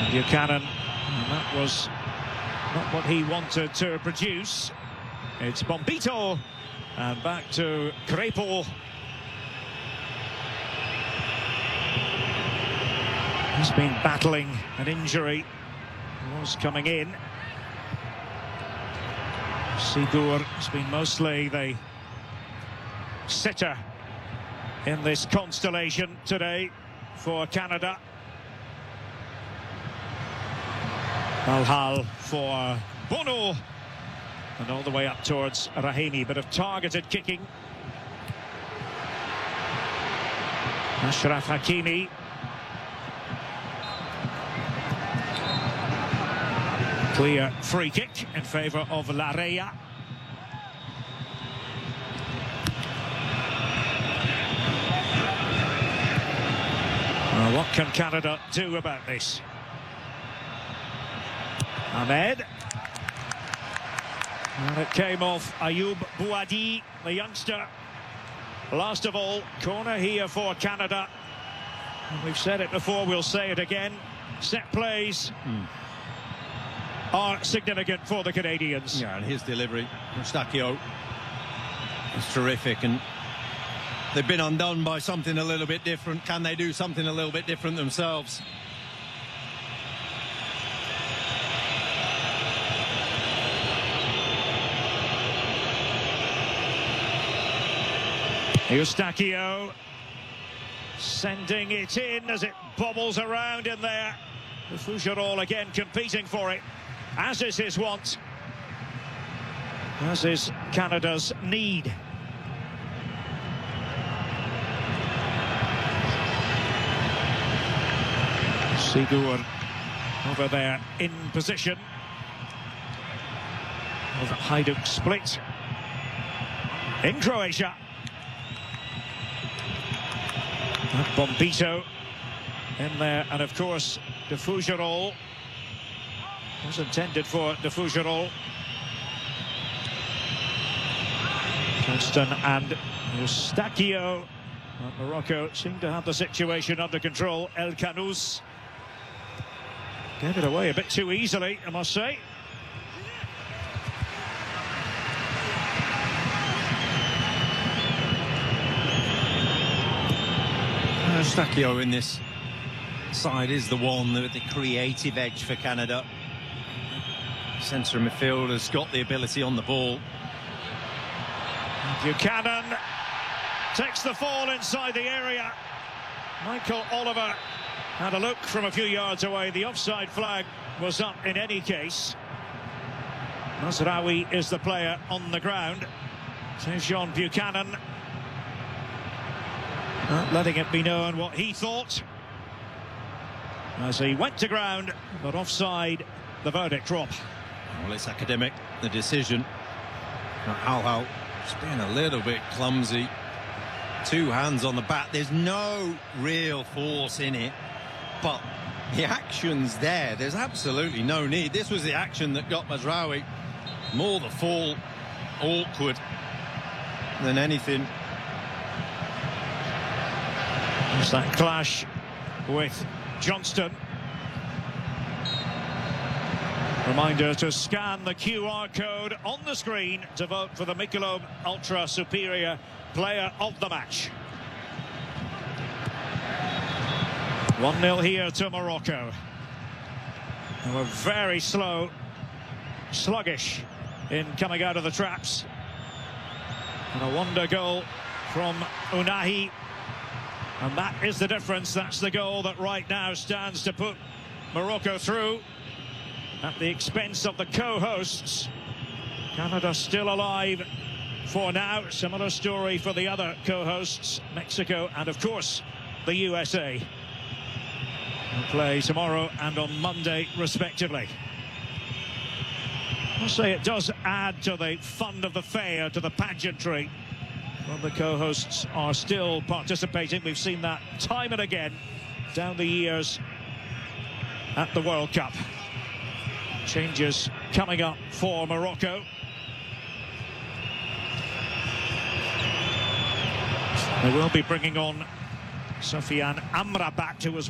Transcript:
Buchanan, and that was not what he wanted to produce. It's Bombito, and back to Crépol. He's been battling an injury. He was coming in. Sigur has been mostly the sitter in this constellation today for Canada. Al-Hal for Bono, and all the way up towards Rahimi. Bit of targeted kicking. Ashraf Hakimi. Clear free kick in favour of Larea. Well, what can Canada do about this? Ahmed. And it came off Ayoub Bouadi, the youngster. Last of all, corner here for Canada. And we've said it before, we'll say it again. Set plays are significant for the Canadians. Yeah, and his delivery from Eustáquio is terrific, and they've been undone by something a little bit different. Can they do something a little bit different themselves? Eustáquio sending it in as it bobbles around in there. Fougerolles again competing for it, as is his want, as is Canada's need. Sigur over there in position of Hajduk Split in Croatia. Bombito in there, and of course de Fougerolles was intended for de Fougerolles. Johnston and Eustáquio. Morocco seemed to have the situation under control. El Khanous gave it away a bit too easily, I must say. Eustáquio in this side is the one with the creative edge for Canada. Centre midfield has got the ability on the ball. Buchanan takes the fall inside the area. Michael Oliver had a look from a few yards away. The offside flag was up in any case. Mazraoui is the player on the ground. Tajon Buchanan not letting it be known what he thought as he went to ground, but offside, the verdict drop. Well, it's academic, the decision. Al-Hal just being a little bit clumsy. Two hands on the bat. There's no real force in it, but the action's there. There's absolutely no need. This was the action that got Mazraoui. More the fall awkward than anything. It's that clash with Johnston. Reminder to scan the QR code on the screen to vote for the Michelob Ultra Superior Player of the Match. 1-0 here to Morocco. They were very slow, sluggish in coming out of the traps. And a wonder goal from Ounahi. And that is the difference. That's the goal that right now stands to put Morocco through at the expense of the co-hosts. Canada still alive for now. Similar story for the other co-hosts, Mexico and of course the USA. They'll play tomorrow and on Monday respectively. I'll say it does add to the fun of the fair, to the pageantry. Well, the co-hosts are still participating. We've seen that time and again down the years at the World Cup. Changes coming up for Morocco. They will be bringing on Sofiane Amrabat, who was